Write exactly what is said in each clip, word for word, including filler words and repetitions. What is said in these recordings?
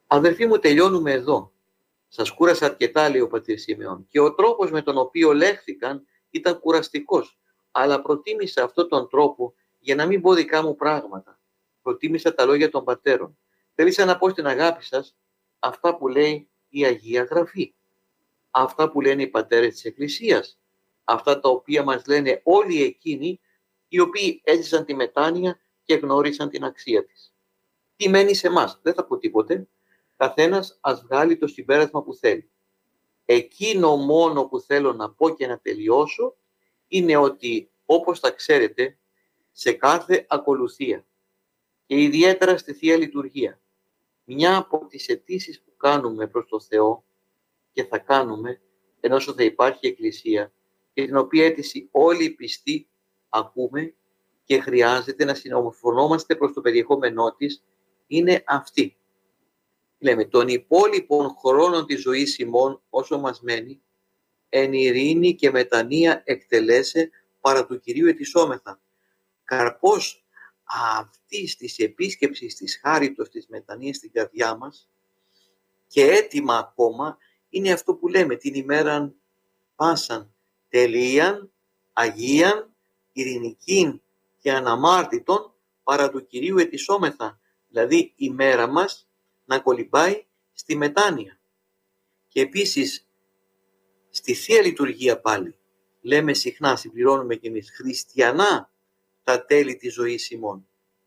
Αδελφοί μου, τελειώνουμε εδώ. Σας κούρασα αρκετά, λέει ο πατήρ Σιμεών, και ο τρόπος με τον οποίο λέχθηκαν ήταν κουραστικός, αλλά προτίμησα αυτόν τον τρόπο για να μην πω δικά μου πράγματα. Προτίμησα τα λόγια των πατέρων. Θέλησα να πω στην αγάπη σας αυτά που λέει η Αγία Γραφή, αυτά που λένε οι πατέρες της Εκκλησίας, αυτά τα οποία μας λένε όλοι εκείνοι οι οποίοι έζησαν τη μετάνοια και γνώρισαν την αξία της. Τι μένει σε εμάς? Δεν θα πω τίποτε. Καθένας ας βγάλει το συμπέρασμα που θέλει. Εκείνο μόνο που θέλω να πω και να τελειώσω είναι ότι, όπως θα ξέρετε, σε κάθε ακολουθία και ιδιαίτερα στη Θεία Λειτουργία, μια από τις αιτήσεις που κάνουμε προς το Θεό και θα κάνουμε ενώ θα υπάρχει Εκκλησία και την οποία αίτηση όλοι οι πιστοί ακούμε και χρειάζεται να συνομοφωνόμαστε προς το περιεχόμενό της, είναι αυτή. Λέμε, των υπόλοιπων χρόνων της ζωής ημών όσο μας μένει, εν ειρήνη και μετανία εκτελέσε παρά του Κυρίου ετισόμεθα. Καρπός αυτής της επίσκεψης της χάριτος της μετανοίας στην καρδιά μας και έτοιμα ακόμα είναι αυτό που λέμε την ημέραν πάσαν τελείαν, αγίαν, ειρηνικήν και αναμάρτητον παρά του Κυρίου ετισόμεθα. Δηλαδή η μέρα μας να κολυμπάει στη μετάνοια. Και επίσης στη Θεία Λειτουργία πάλι λέμε συχνά, συμπληρώνουμε κι εμείς, χριστιανά τα τέλη της ζωής ημών.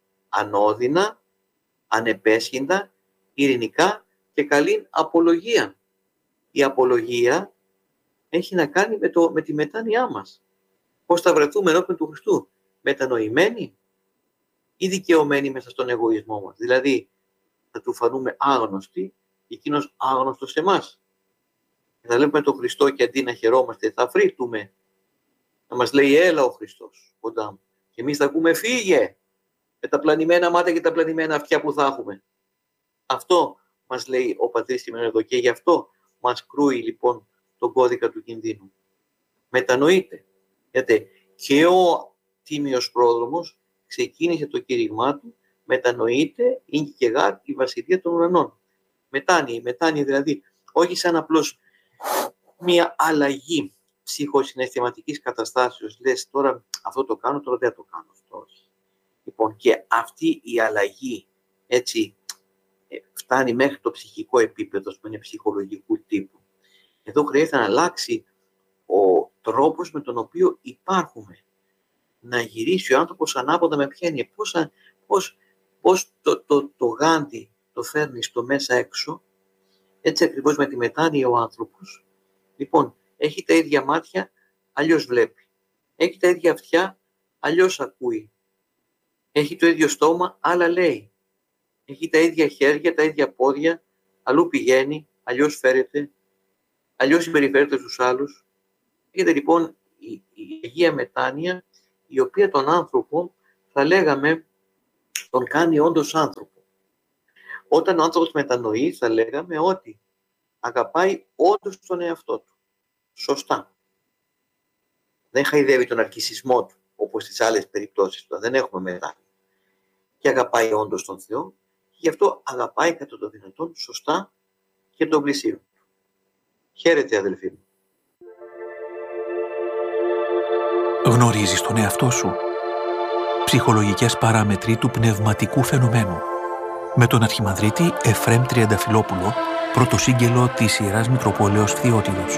Ανώδυνα, ανεπέσχυντα, ειρηνικά και καλήν απολογία. Η απολογία έχει να κάνει με, το, με τη μετάνοιά μας. Πώς θα βρεθούμε ενώπιον του Χριστού? Μετανοημένοι ή δικαιωμένοι μέσα στον εγωισμό μας? Δηλαδή θα του φανούμε άγνωστοι και εκείνος άγνωστος σε εμάς. Θα βλέπουμε τον Χριστό και αντί να χαιρόμαστε θα φρύτουμε. Να μας λέει έλα ο Χριστός κοντά μου. Και εμείς θα ακούμε φύγε με τα πλανημένα μάτια και τα πλανημένα αυτιά που θα έχουμε. Αυτό μας λέει ο πατήρ σήμερα εδώ και γι' αυτό μας κρούει λοιπόν τον κώδικα του κινδύνου. Μετανοείτε. Γιατί και ο Τίμιος Πρόδρομος ξεκίνησε το κήρυγμά του, μετανοείτε είναι και γάρ η βασιλεία των ουρανών. Μετάνοια, μετάνοια δηλαδή, όχι σαν απλώς μια αλλαγή ψυχοσυναισθηματικής καταστάσεως. Λες τώρα αυτό το κάνω, τώρα δεν το κάνω αυτό. Λοιπόν, και αυτή η αλλαγή έτσι φτάνει μέχρι το ψυχικό επίπεδο, που είναι ψυχολογικού τύπου. Εδώ χρειάζεται να αλλάξει ο τρόπος με τον οποίο υπάρχουμε. Να γυρίσει ο άνθρωπος ανάποδα με ποια είναι. Πώς, πώς, πώς το, το, το γάντι το φέρνει στο μέσα έξω, έτσι ακριβώς με τη μετάνοια ο άνθρωπος. Λοιπόν, έχει τα ίδια μάτια, αλλιώς βλέπει. Έχει τα ίδια αυτιά, αλλιώς ακούει. Έχει το ίδιο στόμα, άλλα λέει. Έχει τα ίδια χέρια, τα ίδια πόδια, αλλού πηγαίνει, αλλιώς φέρεται, αλλιώς συμπεριφέρεται στους άλλους. Έχετε λοιπόν η, η Αγία Μετάνοια, η οποία τον άνθρωπο, θα λέγαμε, τον κάνει όντως άνθρωπο. Όταν ο άνθρωπος μετανοεί, θα λέγαμε ότι αγαπάει όντως τον εαυτό του. Σωστά. Δεν χαϊδεύει τον αρκισισμό του, όπως στις άλλες περιπτώσεις του. Δεν έχουμε μετάνοια. Και αγαπάει όντως τον Θεό, και γι' αυτό αγαπάει κατά το δυνατόν σωστά και τον πλησίον του. Χαίρετε, αδελφοί μου. Γνωρίζεις τον εαυτό σου? Ψυχολογικές παράμετροι του πνευματικού φαινομένου. Με τον Αρχιμανδρίτη Εφραίμ Τριανταφυλόπουλο, πρωτοσύγγελο της Ιεράς Μητροπόλεως Φθιώτιδος.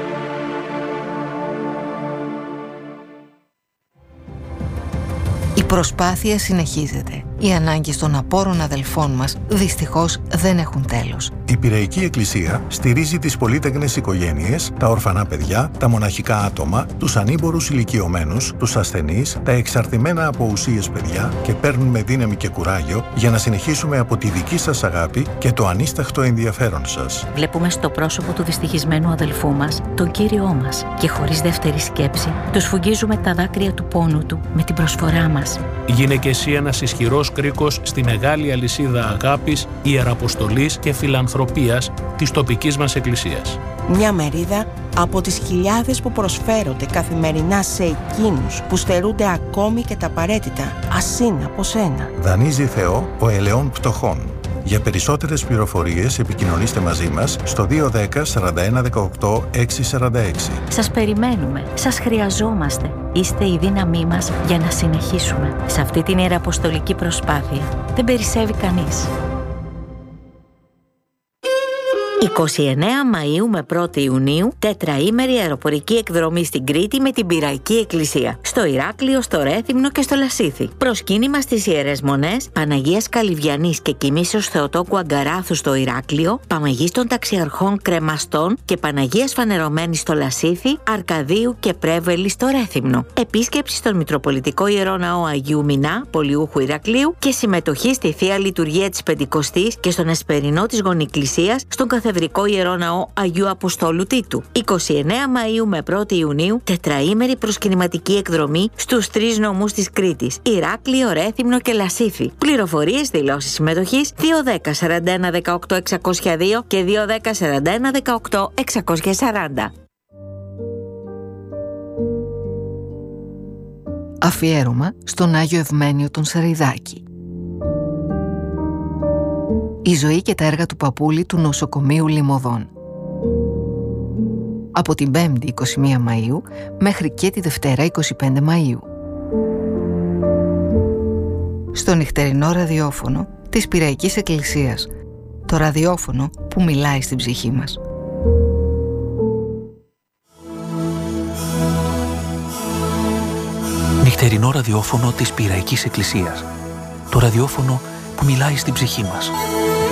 Η προσπάθεια συνεχίζεται. Οι ανάγκες των απόρων αδελφών μας δυστυχώς δεν έχουν τέλος. Η Πειραϊκή Εκκλησία στηρίζει τις πολύτεκνες οικογένειες, τα ορφανά παιδιά, τα μοναχικά άτομα, τους ανήμπορους ηλικιωμένους, τους ασθενείς, τα εξαρτημένα από ουσίες παιδιά και παίρνουμε δύναμη και κουράγιο για να συνεχίσουμε από τη δική σας αγάπη και το ανίσταχτο ενδιαφέρον σας. Βλέπουμε στο πρόσωπο του δυστυχισμένου αδελφού μας τον Κύριό μας και χωρίς δεύτερη σκέψη του σφουγγίζουμε τα δάκρυα του πόνου του με την προσφορά μας. Γίνε και εσύ ένας ισχυρός κρίκος στη μεγάλη αλυσίδα αγάπης, ιεραποστολής και φιλανθρωπίας της τοπικής μας εκκλησίας. Μια μερίδα από τις χιλιάδες που προσφέρονται καθημερινά σε εκείνους που στερούνται ακόμη και τα απαραίτητα ασύν από σένα. Δανείζει Θεό ο ελαιών πτωχών. Για περισσότερες πληροφορίες επικοινωνήστε μαζί μας στο δύο ένα μηδέν σαράντα ένα δεκαοκτώ έξι σαράντα έξι. Σας περιμένουμε, σας χρειαζόμαστε. Είστε η δύναμή μας για να συνεχίσουμε. Σε αυτή την ιεραποστολική προσπάθεια δεν περισσεύει κανείς. είκοσι εννέα Μαΐου με πρώτη Ιουνίου, τετραήμερη αεροπορική εκδρομή στην Κρήτη με την Πειραϊκή Εκκλησία. Στο Ηράκλειο, στο Ρέθυμνο και στο Λασίθι. Προσκύνημα στις Ιερές Μονές, Παναγίας Καλυβιανής και Κοιμήσεως Θεοτόκου Αγκαράθου στο Ηράκλειο, Παμαγής των Ταξιαρχών Κρεμαστών και Παναγίας Φανερωμένης στο Λασίθι, Αρκαδίου και Πρέβελη στο Ρέθυμνο. Επίσκεψη στον Μητροπολιτικό Ιερό Ναό Αγίου Μινά, Πολιούχου Ηρακλείου και συμμετοχή στη Θεία Λειτουργία της Πεντηκοστής και στον Εσπερινό της Γονικκλησίας στον Καθεδρικό Ιερό Ναό Αγίου Αποστόλου Τίτου. είκοσι εννέα Μαΐου με πρώτη Ιουνίου, τετραήμερη προσκυνηματική εκδρομή στους τρεις νομούς της Κρήτης, Ηράκλειο, Ρέθυμνο και Λασίθι. Πληροφορίες, δηλώσεις συμμετοχής δύο ένα μηδέν σαράντα ένα δεκαοκτώ εξακόσια δύο και δύο ένα μηδέν σαράντα ένα δεκαοκτώ εξακόσια σαράντα. Αφιέρωμα στον Άγιο Ευμένιο τον Σαριδάκη. Η ζωή και τα έργα του Παπούλη του νοσοκομείου Λιμωδών. Από την Πέμπτη είκοσι μία Μαΐου μέχρι και τη Δευτέρα είκοσι πέντε Μαΐου. Στο νυχτερινό ραδιόφωνο της Πειραϊκής Εκκλησίας. Το ραδιόφωνο που μιλάει στην ψυχή μας. Νυχτερινό ραδιόφωνο της Πειραϊκής Εκκλησίας. Το ραδιόφωνο που μιλάει στην ψυχή μας.